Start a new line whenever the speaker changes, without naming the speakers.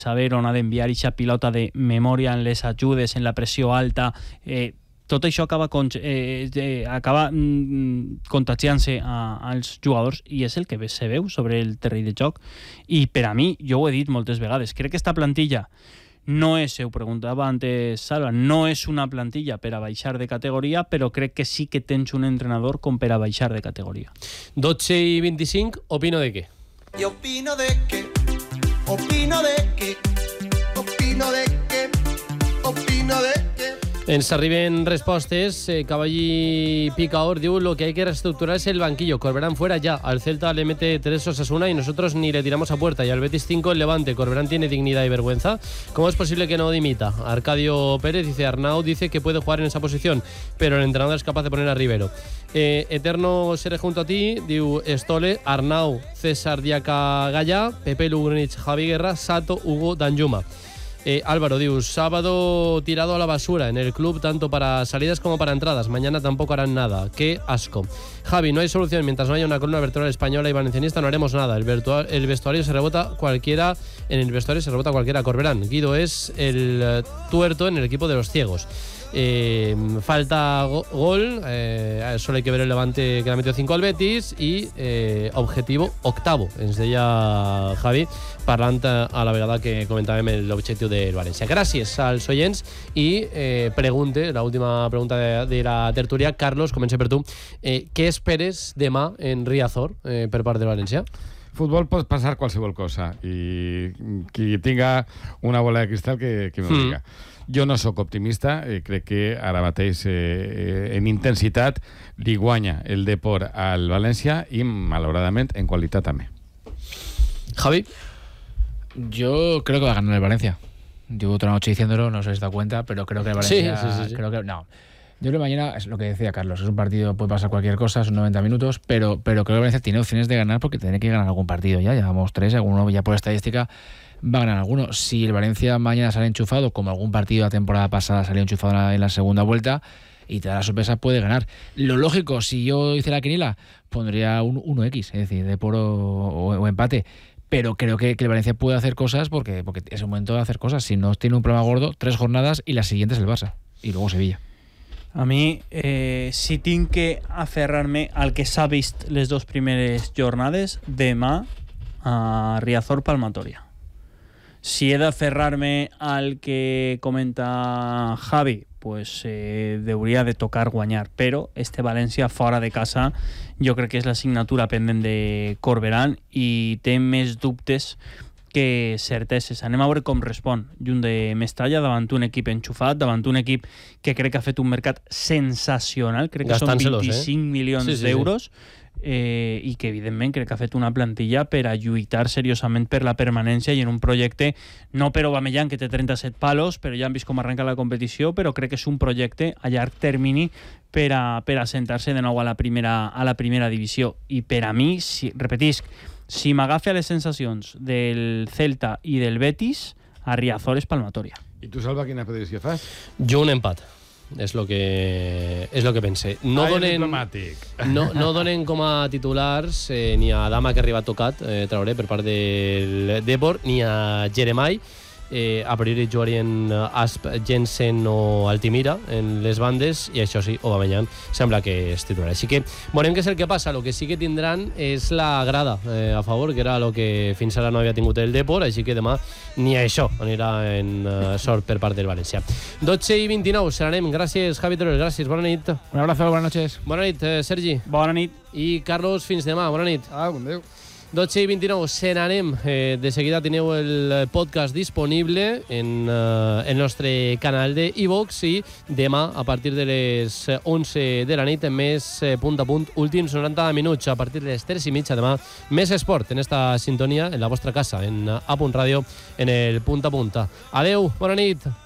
saber on ha d'enviar aquesta pilota de memòria en les ajudes, en la pressió alta, tot això acaba contagiant-se als jugadors i és el que se veu sobre el terreny de joc. I per a mi, jo ho he dit moltes vegades, crec que esta plantilla no és, ho preguntava antes Salva, no és una plantilla per a baixar de categoria, però crec que sí que tens un entrenador com per a baixar de categoria.
12:25, opino de què?
Y opino de que, opino de que, opino de que, opino de que.
Ens arriben respostes. Caballí Picaor diu: lo que hay que reestructurar es el banquillo. Corberán fuera ya. Al Celta le mete 3 Osasuna y nosotros ni le tiramos a puerta. Y al Betis 5 el Levante. Corberán tiene dignidad y vergüenza. ¿Cómo es posible que no dimita? Arcadio Pérez dice: Arnau dice que puede jugar en esa posición, pero el entrenador es capaz de poner a Rivero. Eterno seré junto a ti, diu Estole, Arnau, César Diaca Gallá, Pepe Lugrunich, Javi Guerra, Sato, Hugo, Danjuma. Álvaro diu: sábado tirado a la basura en el club, tanto para salidas como para entradas. Mañana tampoco harán nada. Qué asco. Javi: no hay solución. Mientras no haya una columna vertebral española y valencianista no haremos nada. El vestuario se rebota cualquiera. En el vestuario se rebota cualquiera. Corberán. Guido es el tuerto en el equipo de los ciegos. Falta gol, solo hay que ver el Levante, que le ha metido 5 al Betis, y objetivo octavo, ens deia Javi, parlant a la vegada que comentàvem l'objectiu del València. Gràcies als oients i l'última pregunta de la tertúlia. Carlos, comencem per tu. Què esperes demà en Riazor per part del València?
Futbol pot passar qualsevol cosa i qui tinga una bola de cristal que m'ho diga. Jo no sóc optimista, crec que ara mateix en intensitat li guanya el Depor al València i malauradament en qualitat també.
Javi.
Yo creo que va a ganar el Valencia. Llevo otra noche diciéndolo, no os habéis dado cuenta, pero creo que el Valencia...
Sí.
Creo que, no. Yo creo que mañana, es lo que decía Carlos, es un partido, puede pasar cualquier cosa, son 90 minutos, pero creo que el Valencia tiene opciones de ganar porque tiene que ganar algún partido ya. Llevamos 3, alguno ya por estadística va a ganar alguno. Si el Valencia mañana sale enchufado, como algún partido la temporada pasada salió enchufado en la segunda vuelta, y te da la sorpresa, puede ganar. Lo lógico, si yo hice la quiniela, pondría un 1x, es decir, de por o empate. Pero creo que el Valencia puede hacer cosas porque es el momento de hacer cosas. Si no tiene un problema gordo, 3 jornadas y la siguiente es el Barça. Y luego Sevilla.
A mi, si tinc que aferrar-me al que s'ha vist les 2 primeres jornades, demà a Riazor Palmatoria. Si he d'aferrar-me al que comenta Javi, pues hauria de tocar guanyar, però este València fora de casa jo crec que és la assignatura pendent de Corberán i té més dubtes que certeses. Anem a veure com respon Junt de Mestalla davant un equip enxufat, davant un equip que crec que ha fet un mercat sensacional, crec que són 25 milions d'euros, i que evidentment crec que ha fet una plantilla per a lluitar seriosament per la permanència i en un projecte, no per Aubameyang que té 37 palos, però ja han vist com arrenca la competició, però crec que és un projecte a llarg termini per a sentar-se de nou a la primera divisió. I per a mi, repetisc, si m'agafe a les sensacions del Celta i del Betis, a Riazor és Palmatoria.
I tu, Salva, quina predicció fas?
Jo un empat. És lo que pense. No donen com a titulars ni a Dama, que ha arribat tocat, trauré per part del Depor, ni a Jeremai. A priori jugarien Asp, Jensen o Altimira en les bandes, i això sí, Aubameyang sembla que és titular. Així que veurem què és el que passa. El que sí que tindran és la grada a favor, que era el que fins ara no havia tingut el Depor, així que demà ni això anirà en sort per part del València. 12:29, serem. Gràcies, Javi Torres, gràcies, bona nit.
Un abrazo, buenas noches.
Bona nit, Sergi.
Bona nit.
I Carlos, fins demà, bona nit.
Bon Déu.
12:29, se n'anem. De seguida teniu el podcast disponible en el nostre canal de iVox, i demà, a partir de les 11 de la nit, més punt a punt, últims 90 minuts, a partir de les 3:30 demà, més esport en esta sintonia, en la vostra casa, en A.Radio, en el punt a punt. Adeu, bona nit.